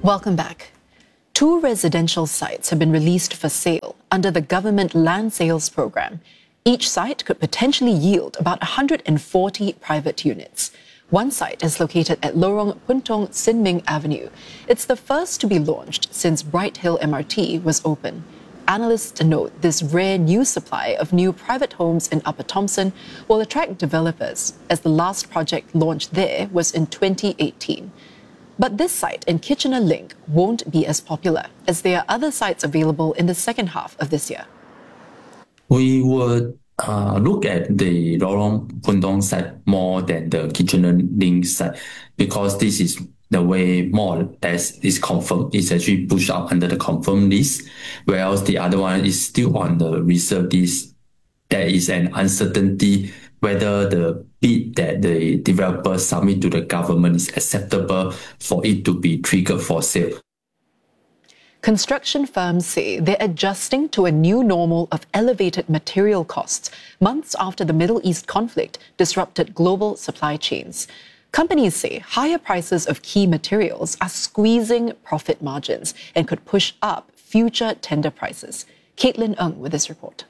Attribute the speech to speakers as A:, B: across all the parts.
A: Welcome back. 2 residential sites have been released for sale under the government land sales program. Each site could potentially yield about 140 private units. One site is located at Lorong Puntong Sin Ming Avenue. It's the first to be launched since Bright Hill MRT was open. Analysts note this rare new supply of new private homes in Upper Thomson will attract developers, as the last project launched there was in 2018. But this site in Kitchener Link won't be as popular, as there are other sites available in the second half of this year.
B: We would look at the Lorong Puntong site more than the Kitchener Link site, because this is the way more or less is confirmed. It's actually pushed out under the confirmed list, whereas the other one is still on the reserve list. There is an uncertainty whether the bid that the developer submit to the government is acceptable for it to be triggered for sale.
A: Construction firms say they're adjusting to a new normal of elevated material costs months after the Middle East conflict disrupted global supply chains. Companies say higher prices of key materials are squeezing profit margins and could push up future tender prices. Caitlin Ng with this report.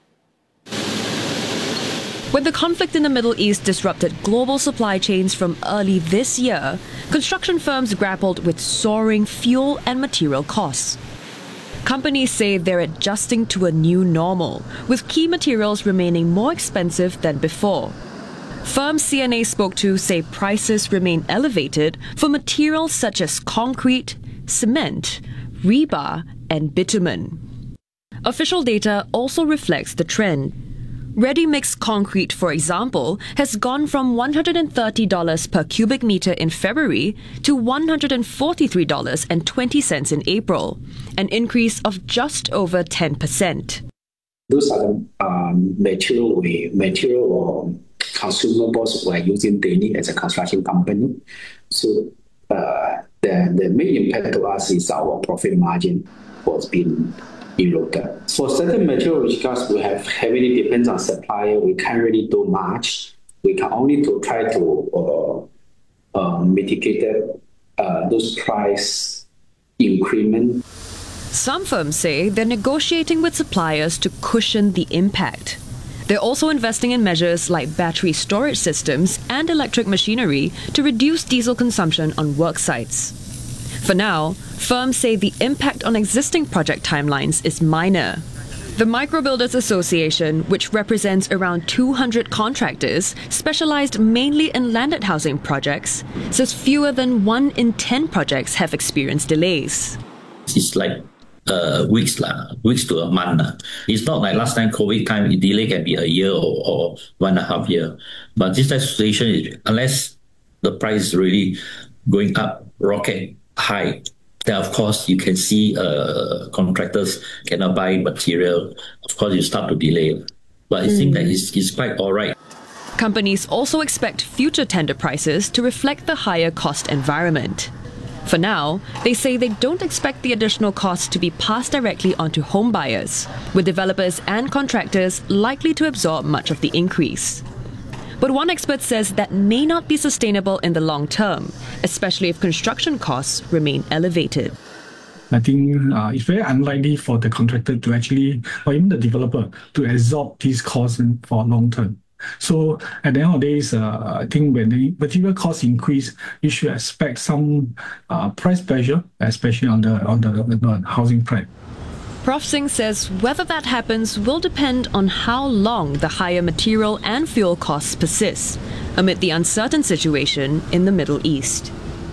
C: When the conflict in the Middle East disrupted global supply chains from early this year, construction firms grappled with soaring fuel and material costs. Companies say they're adjusting to a new normal, with key materials remaining more expensive than before. Firms CNA spoke to say prices remain elevated for materials such as concrete, cement, rebar, and bitumen. Official data also reflects the trend. Ready-mix concrete, for example, has gone from $130 per cubic meter in February to $143.20 in April, an increase of just over 10%.
D: Those are the material or consumables we're using daily as a construction company. So the main impact to us is our profit margin was being eroded. For certain materials, because we have heavily depends on supplier, we can't really do much. We can only to try to mitigate those price increment.
C: Some firms say they're negotiating with suppliers to cushion the impact. They're also investing in measures like battery storage systems and electric machinery to reduce diesel consumption on work sites. For now, firms say the impact on existing project timelines is minor. The Microbuilders Association, which represents around 200 contractors specialized mainly in landed housing projects, says fewer than 1 in 10 projects have experienced delays.
E: It's like weeks to a month. It's not like last time COVID time, the delay can be a year or 1.5 years. But this type of situation is, unless the price is really going up, rocket high, then of course you can see contractors cannot buy material. Of course you start to delay. But it seems that it's quite all right.
C: Companies also expect future tender prices to reflect the higher cost environment. For now, they say they don't expect the additional costs to be passed directly onto home buyers, with developers and contractors likely to absorb much of the increase. But one expert says that may not be sustainable in the long term, especially if construction costs remain elevated.
F: I think it's very unlikely for the contractor to actually, or even the developer, to absorb these costs for long term. So at the end of the day, I think when the material costs increase, you should expect some price pressure, especially on the housing price.
C: Prof Singh says whether that happens will depend on how long the higher material and fuel costs persist amid the uncertain situation in the Middle East.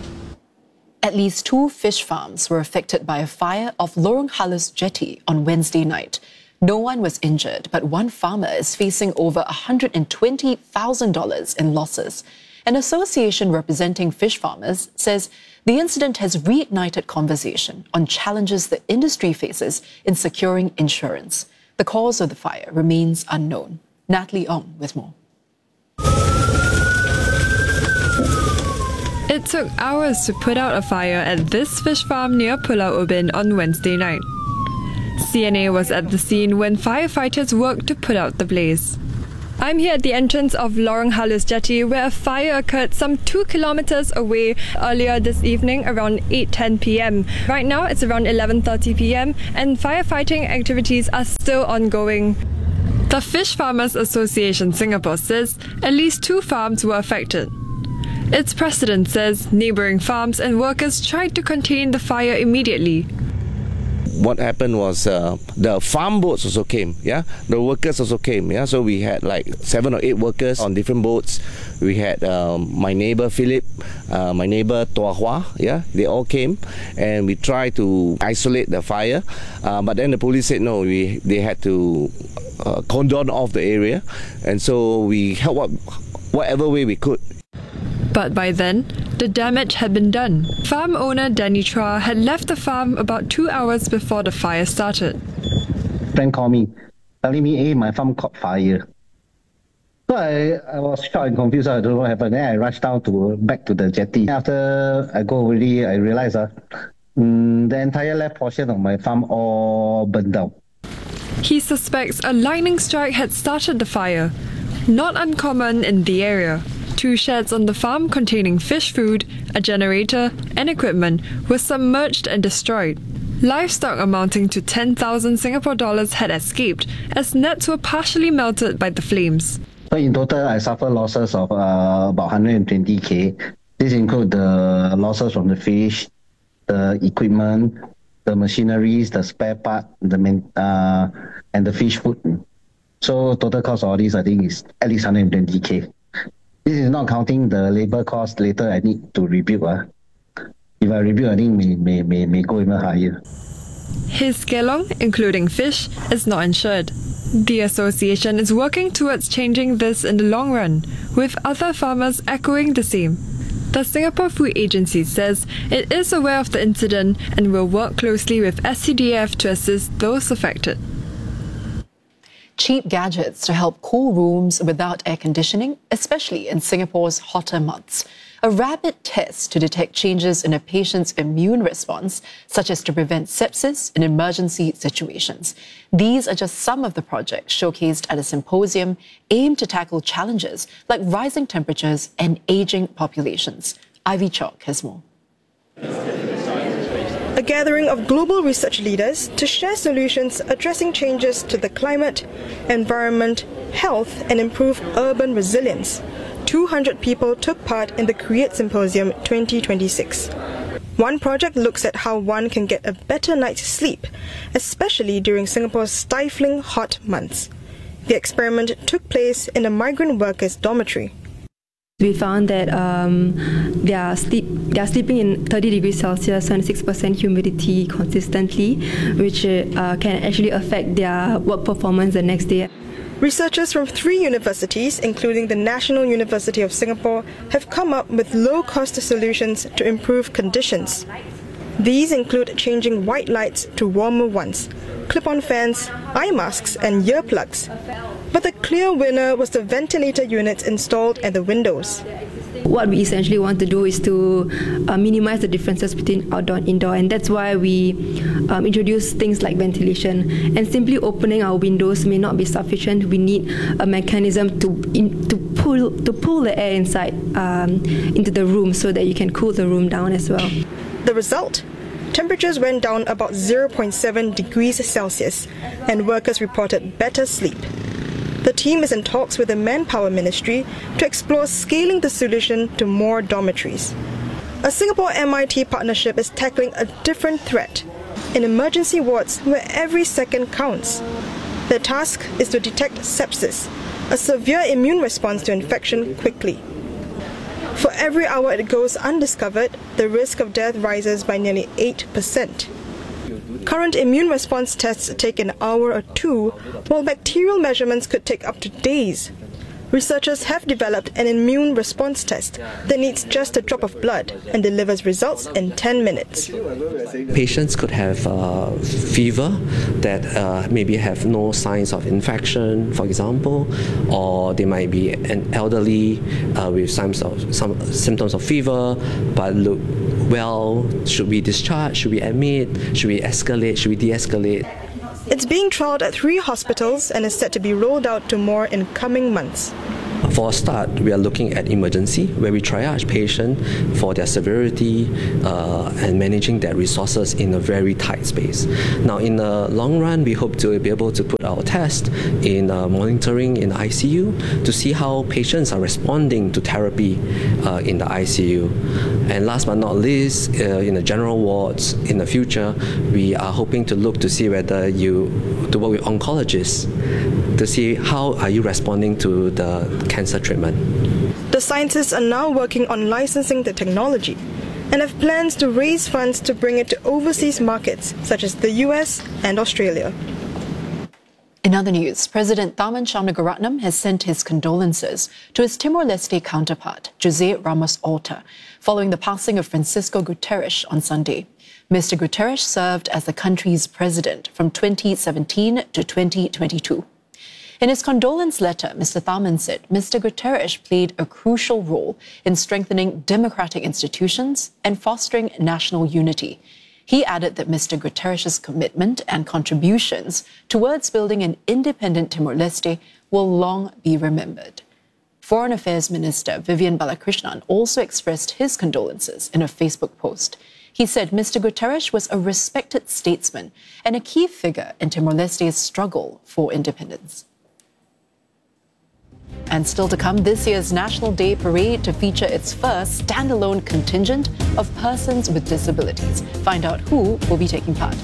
A: At least 2 fish farms were affected by a fire off Lorong Halus Jetty on Wednesday night. No one was injured, but one farmer is facing over $120,000 in losses. An association representing fish farmers says the incident has reignited conversation on challenges the industry faces in securing insurance. The cause of the fire remains unknown. Natalie Ong with more.
G: It took hours to put out a fire at this fish farm near Pulau Ubin on Wednesday night. CNA was at the scene when firefighters worked to put out the blaze. I'm here at the entrance of Lorong Halus Jetty, where a fire occurred some 2 kilometers away earlier this evening around 8:10 p.m. Right now it's around 11:30 p.m. and firefighting activities are still ongoing. The Fish Farmers Association Singapore says at least 2 farms were affected. Its president says neighbouring farms and workers tried to contain the fire immediately.
H: What happened was the farm boats also came, the workers also came, so we had like 7 or 8 workers on different boats. We had my neighbor Philip, my neighbor Tua Hua, they all came, and we tried to isolate the fire, but then the police said no, they had to cordon off the area, and so we helped whatever way we could.
G: But by then, the damage had been done. Farm owner Danny Chua had left the farm about 2 hours before the fire started.
I: Friend called me, telling me, hey, my farm caught fire. So I was shocked and confused. I don't know what happened. Then I rushed down back to the jetty. After I go over there, I realized the entire left portion of my farm all burned down.
G: He suspects a lightning strike had started the fire. Not uncommon in the area. 2 sheds on the farm containing fish food, a generator, and equipment were submerged and destroyed. Livestock amounting to 10,000 Singapore dollars had escaped as nets were partially melted by the flames.
I: So in total, I suffered losses of about 120k. This includes the losses from the fish, the equipment, the machineries, the spare part, and the fish food. So total cost of all these, I think, is at least 120k. This is not counting the labor cost later I need to rebuild. If I rebuild, I think may go even higher.
G: His kelong, including fish, is not insured. The association is working towards changing this in the long run, with other farmers echoing the same. The Singapore Food Agency says it is aware of the incident and will work closely with SCDF to assist those affected.
A: Cheap gadgets to help cool rooms without air conditioning, especially in Singapore's hotter months. A rapid test to detect changes in a patient's immune response, such as to prevent sepsis in emergency situations. These are just some of the projects showcased at a symposium aimed to tackle challenges like rising temperatures and aging populations. Ivy Chalk has more.
J: A gathering of global research leaders to share solutions addressing changes to the climate, environment, health, and improve urban resilience. 200 people took part in the Create Symposium 2026. One project looks at how one can get a better night's sleep, especially during Singapore's stifling hot months. The experiment took place in a migrant workers' dormitory.
K: We found that they are sleeping in 30 degrees Celsius, 76% humidity consistently, which can actually affect their work performance the next day.
J: Researchers from 3 universities, including the National University of Singapore, have come up with low-cost solutions to improve conditions. These include changing white lights to warmer ones, clip-on fans, eye masks and earplugs. But the clear winner was the ventilator units installed at the windows.
K: What we essentially want to do is to minimize the differences between outdoor and indoor, and that's why we introduce things like ventilation. And simply opening our windows may not be sufficient. We need a mechanism to pull the air inside into the room so that you can cool the room down as well.
J: The result? Temperatures went down about 0.7 degrees Celsius, and workers reported better sleep. The team is in talks with the Manpower Ministry to explore scaling the solution to more dormitories. A Singapore-MIT partnership is tackling a different threat in emergency wards where every second counts. The task is to detect sepsis, a severe immune response to infection, quickly. For every hour it goes undiscovered, the risk of death rises by nearly 8%. Current immune response tests take an hour or 2, while bacterial measurements could take up to days. Researchers have developed an immune response test that needs just a drop of blood and delivers results in 10 minutes.
L: Patients could have fever that maybe have no signs of infection, for example, or they might be an elderly with some symptoms of fever, but look well. Should we discharge? Should we admit? Should we escalate? Should we de-escalate?
J: It's being trialled at 3 hospitals and is set to be rolled out to more in coming months.
L: For a start, we are looking at emergency, where we triage patients for their severity and managing their resources in a very tight space. Now, in the long run, we hope to be able to put our test in monitoring in the ICU to see how patients are responding to therapy in the ICU. And last but not least, in the general wards, in the future, we are hoping to look to see whether to work with oncologists to see how are you responding to the cancer treatment.
J: The scientists are now working on licensing the technology and have plans to raise funds to bring it to overseas markets such as the US and Australia.
A: In other news, President Tharman Shanmugaratnam has sent his condolences to his Timor-Leste counterpart, Jose Ramos Horta, following the passing of Francisco Guterres on Sunday. Mr. Guterres served as the country's president from 2017 to 2022. In his condolence letter, Mr. Tharman said Mr. Guterres played a crucial role in strengthening democratic institutions and fostering national unity. He added that Mr. Guterres' commitment and contributions towards building an independent Timor-Leste will long be remembered. Foreign Affairs Minister Vivian Balakrishnan also expressed his condolences in a Facebook post. He said Mr. Guterres was a respected statesman and a key figure in Timor-Leste's struggle for independence. And still to come, this year's National Day Parade to feature its first standalone contingent of persons with disabilities. Find out who will be taking part.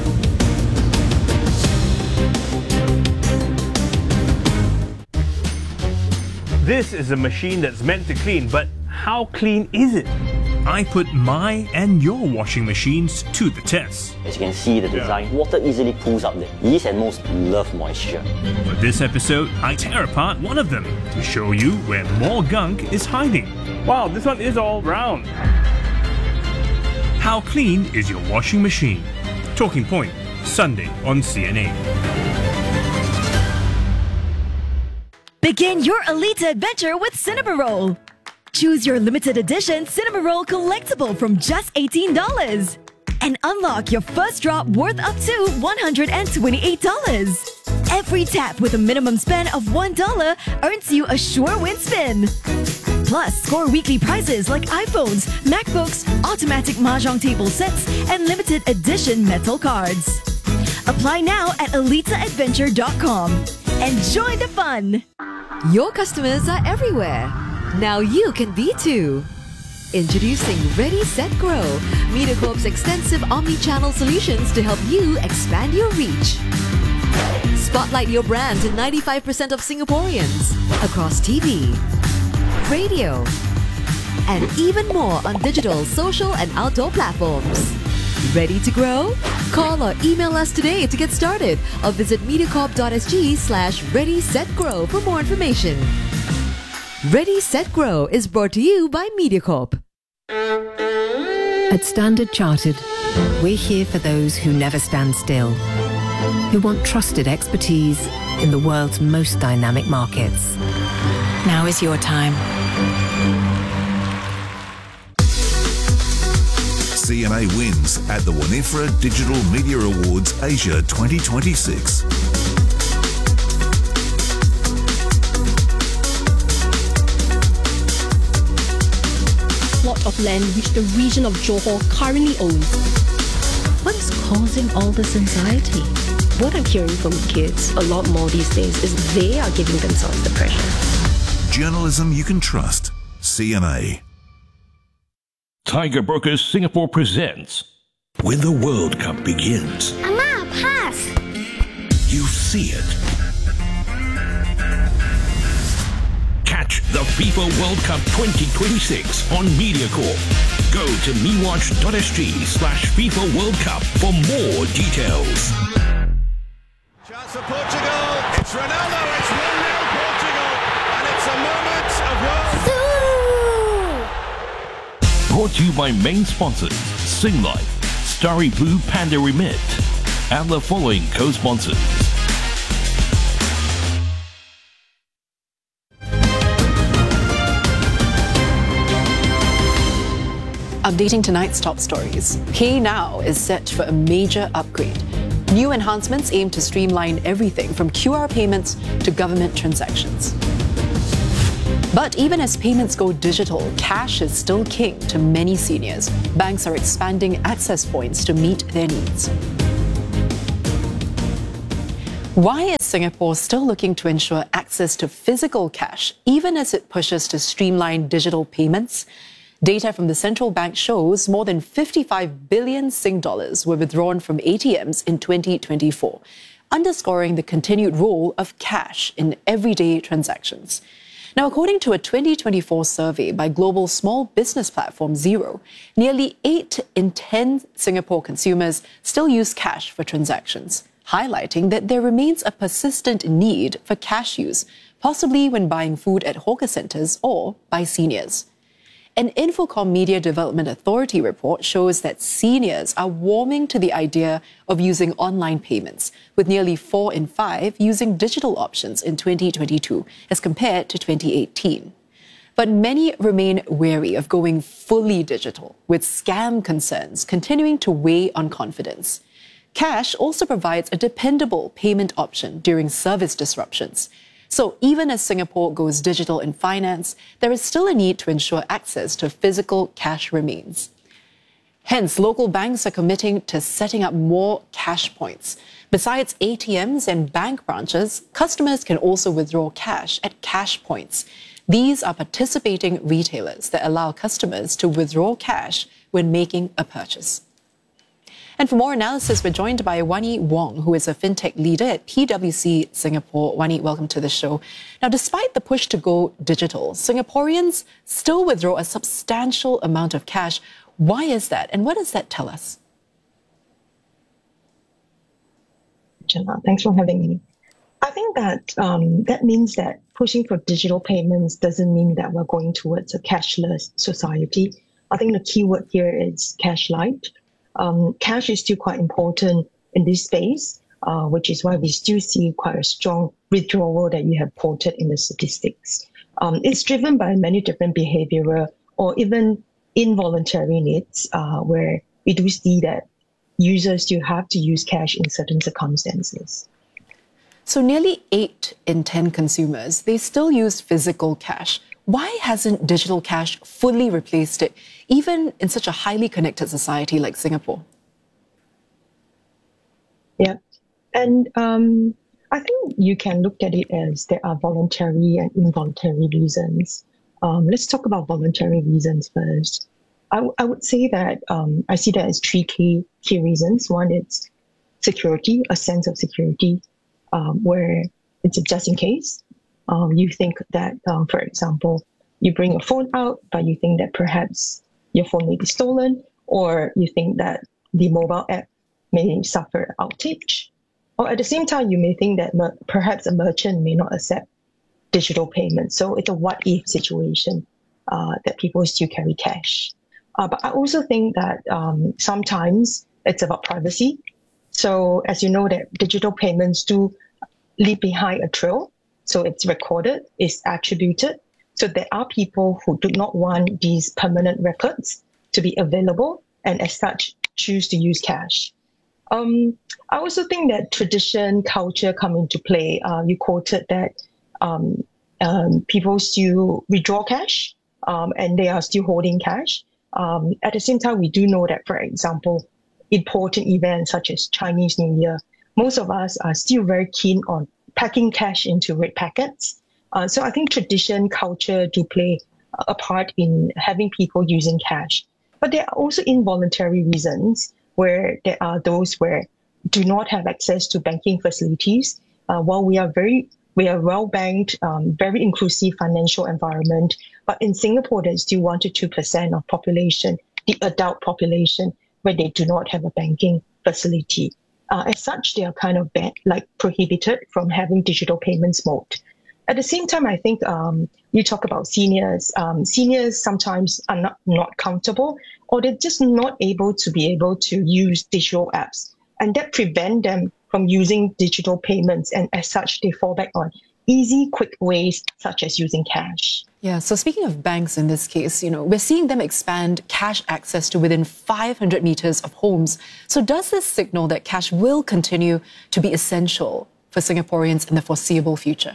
M: This is a machine that's meant to clean, but how clean is it? I put my and your washing machines to the test.
N: As you can see the design, water easily pools up there. Yeast and mold love moisture.
M: For this episode, I tear apart one of them to show you where more gunk is hiding. Wow, this one is all round. How clean is your washing machine? Talking Point, Sunday on CNA.
O: Begin your Alita adventure with Cinema Roll. Choose your limited edition Cinema Roll collectible from just $18 and unlock your first drop worth up to $128. Every tap with a minimum spend of $1 earns you a sure win spin. Plus, score weekly prizes like iPhones, MacBooks, automatic mahjong table sets, and limited edition metal cards. Apply now at alitaadventure.com and join the fun.
P: Your customers are everywhere. Now you can be too. Introducing Ready, Set, Grow, MediaCorp's extensive omni-channel solutions to help you expand your reach. Spotlight your brand to 95% of Singaporeans across TV, radio, and even more on digital, social, and outdoor platforms. Ready to grow? Call or email us today to get started or visit mediacorp.sg/readysetgrow for more information. Ready, Set, Grow is brought to you by MediaCorp.
Q: At Standard Chartered, we're here for those who never stand still, who want trusted expertise in the world's most dynamic markets. Now is your time.
R: CNA wins at the Winifred Digital Media Awards Asia 2026.
S: Plot of land which the region of Johor currently owns.
T: What's causing all this anxiety?
S: What I'm hearing from kids a lot more these days is they are giving themselves the pressure.
R: Journalism you can trust. CNA.
U: Tiger Brokers Singapore presents
V: When the World Cup begins.
W: Mama, pass!
V: You see it. Catch the FIFA World Cup 2026 on MediaCorp. Go to mewatch.sg/FIFA World Cup for more details.
X: Chance for Portugal. It's Ronaldo. It's 1-0 Portugal. And it's a moment of world.
U: Brought to you by main sponsors Sing Life, Starry Blue Panda Remit, and the following co-sponsors.
A: Updating tonight's top stories. PayNow is set for a major upgrade. New enhancements aim to streamline everything from QR payments to government transactions. But even as payments go digital, cash is still king to many seniors. Banks are expanding access points to meet their needs. Why is Singapore still looking to ensure access to physical cash, even as it pushes to streamline digital payments? Data from the central bank shows more than 55 billion Sing dollars were withdrawn from ATMs in 2024, underscoring the continued role of cash in everyday transactions. Now, according to a 2024 survey by global small business platform Xero, nearly 8 in 10 Singapore consumers still use cash for transactions, highlighting that there remains a persistent need for cash use, possibly when buying food at hawker centres or by seniors. An Infocom Media Development Authority report shows that seniors are warming to the idea of using online payments, with nearly 4 in 5 using digital options in 2022 as compared to 2018. But many remain wary of going fully digital, with scam concerns continuing to weigh on confidence. Cash also provides a dependable payment option during service disruptions. So even as Singapore goes digital in finance, there is still a need to ensure access to physical cash remains. Hence, local banks are committing to setting up more cash points. Besides ATMs and bank branches, customers can also withdraw cash at cash points. These are participating retailers that allow customers to withdraw cash when making a purchase. And for more analysis, we're joined by Wani Wong, who is a fintech leader at PwC Singapore. Wani, welcome to the show. Now, despite the push to go digital, Singaporeans still withdraw a substantial amount of cash. Why is that? And what does that tell us?
B: Thanks for having me. I think that that means that pushing for digital payments doesn't mean that we're going towards a cashless society. I think the key word here is cash light. Cash is still quite important in this space, which is why we still see quite a strong withdrawal that you have quoted in the statistics. It's driven by many different behavioral or even involuntary needs, where we do see that users still have to use cash in certain circumstances.
A: So nearly 8 in 10 consumers, they still use physical cash. Why hasn't digital cash fully replaced it, even in such a highly connected society like Singapore?
B: Yeah, and I think you can look at it as there are voluntary and involuntary reasons. Let's talk about voluntary reasons first. I would say that I see that as 3 key reasons. One is security, a sense of security, where it's a just in case. You think that, for example, you bring your phone out, but you think that perhaps your phone may be stolen, or you think that the mobile app may suffer outage. Or at the same time, you may think that perhaps a merchant may not accept digital payments. So it's a what-if situation that people still carry cash. But I also think that sometimes it's about privacy. So as you know, that digital payments do leave behind a trail. So it's recorded, it's attributed. So there are people who do not want these permanent records to be available and as such choose to use cash. I also think that tradition, culture come into play. You quoted that people still withdraw cash and they are still holding cash. At the same time, we do know that, for example, important events such as Chinese New Year, most of us are still very keen on packing cash into red packets. So I think tradition, culture do play a part in having people using cash. But there are also involuntary reasons where there are those where do not have access to banking facilities. While we are well banked, very inclusive financial environment, but in Singapore, there's still 1 to 2% of population, the adult population, where they do not have a banking facility. As such, they are kind of prohibited from having digital payments mode. At the same time, I think you talk about seniors. Seniors sometimes are not comfortable, or they're just not able to use digital apps. And that prevents them from using digital payments. And as such, they fall back on easy, quick ways such as using cash.
A: Yeah, so speaking of banks in this case, we're seeing them expand cash access to within 500 meters of homes. So does this signal that cash will continue to be essential for Singaporeans in the foreseeable future?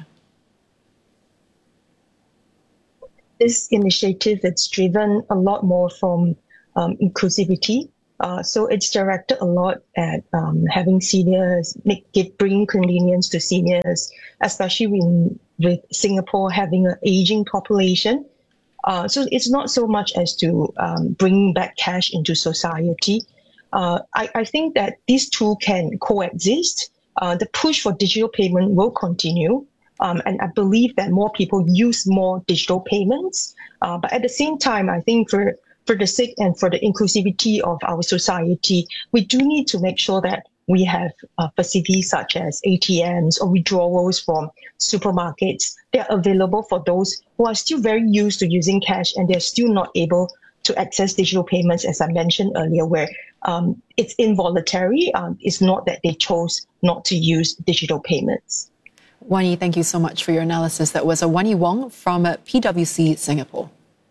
B: This initiative is driven a lot more from inclusivity. So it's directed a lot at having seniors, bringing convenience to seniors, especially with Singapore having an aging population. So it's not so much as to bring back cash into society. I think that these two can coexist. The push for digital payment will continue. And I believe that more people use more digital payments. But at the same time, I think for the sake and for the inclusivity of our society, we do need to make sure that we have facilities such as ATMs or withdrawals from supermarkets. They're available for those who are still very used to using cash and they're still not able to access digital payments, as I mentioned earlier, where it's involuntary. It's not that they chose not to use digital payments.
A: Wan Yee, thank you so much for your analysis. That was Wan Yee Wong from PwC Singapore.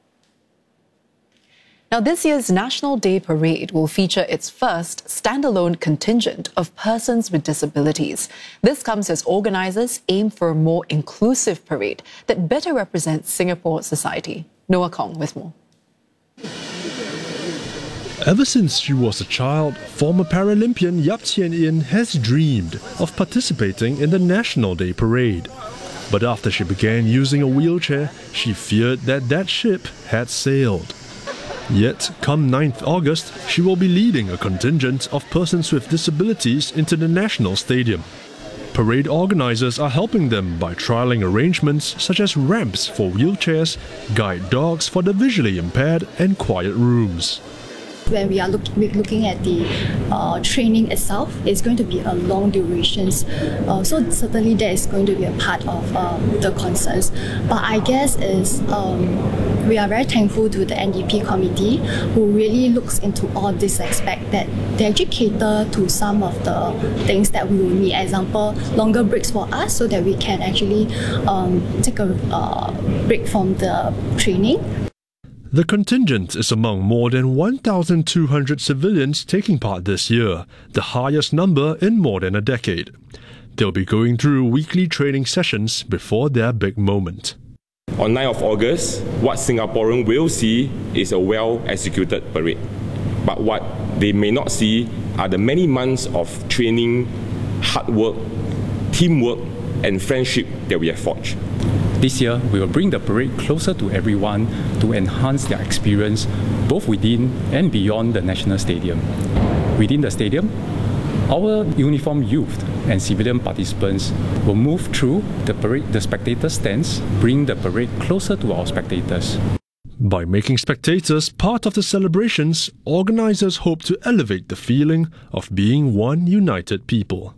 A: Now, this year's National Day Parade will feature its first standalone contingent of persons with disabilities. This comes as organisers aim for a more inclusive parade that better represents Singapore society. Noah Kong with more.
D: Ever since she was a child, former Paralympian Yap Chien Yin has dreamed of participating in the National Day Parade. But after she began using a wheelchair, she feared that ship had sailed. Yet, come 9th August, she will be leading a contingent of persons with disabilities into the National Stadium. Parade organisers are helping them by trialling arrangements such as ramps for wheelchairs, guide dogs for the visually impaired, and quiet rooms.
E: When we are looking at the training itself, it's going to be a long durations. So certainly that is going to be a part of the concerns. But I guess we are very thankful to the NDP committee who really looks into all this aspect, that they actually cater to some of the things that we will need. Example, longer breaks for us so that we can actually take a break from the training.
D: The contingent is among more than 1,200 civilians taking part this year, the highest number in more than a decade. They'll be going through weekly training sessions before their big moment.
F: On 9th of August, what Singaporeans will see is a well-executed parade. But what they may not see are the many months of training, hard work, teamwork, and friendship that we have forged.
W: This year, we will bring the parade closer to everyone to enhance their experience both within and beyond the National Stadium. Within the stadium, our uniformed youth and civilian participants will move through the parade, the spectator stands, bring the parade closer to our spectators.
D: By making spectators part of the celebrations, organisers hope to elevate the feeling of being one united people.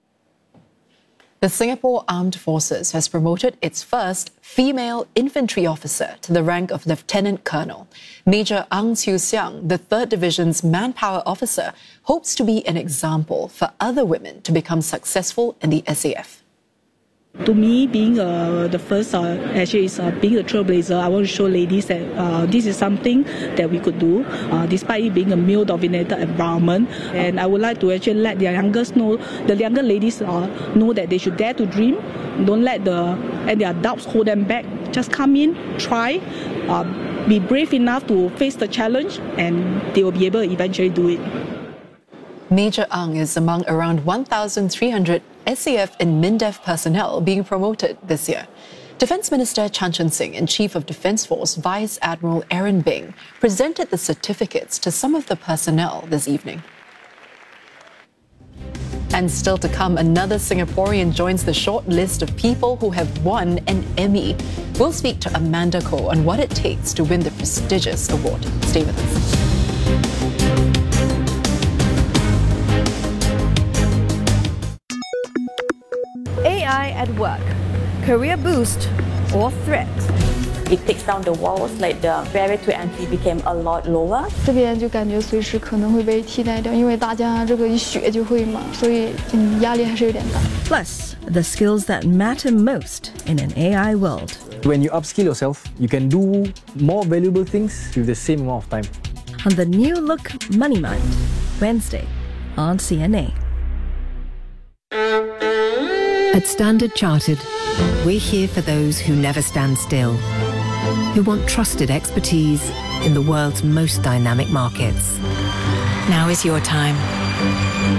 A: The Singapore Armed Forces has promoted its first female infantry officer to the rank of Lieutenant Colonel. Major Ang Siu Siang, the 3rd Division's manpower officer, hopes to be an example for other women to become successful in the SAF.
Y: To me, being the first, actually is being a trailblazer, I want to show ladies that this is something that we could do, despite it being a male-dominated environment. And I would like to actually let the younger ladies know that they should dare to dream. Don't let their doubts hold them back. Just come in, try, be brave enough to face the challenge, and they will be able to eventually do it.
A: Major Ang is among around 1,300 SAF and MINDEF personnel being promoted this year. Defence Minister Chan Chun Sing and Chief of Defence Force Vice Admiral Aaron Beng presented the certificates to some of the personnel this evening. And still to come, another Singaporean joins the short list of people who have won an Emmy. We'll speak to Amanda Koh on what it takes to win the prestigious award. Stay with us.
Z: AI at work, career boost or threat?
C: It takes down the walls, like the barrier to entry became a lot lower.
E: 这边就感觉随时可能会被替代掉，因为大家这个一学就会嘛，所以压力还是有点大。
O: Plus, the skills that matter most in an AI world.
G: When you upskill yourself, you can do more valuable things with the same amount of time.
O: On the new look Money Mind, Wednesday on CNA.
Q: At Standard Chartered, we're here for those who never stand still, who want trusted expertise in the world's most dynamic markets. Now is your time.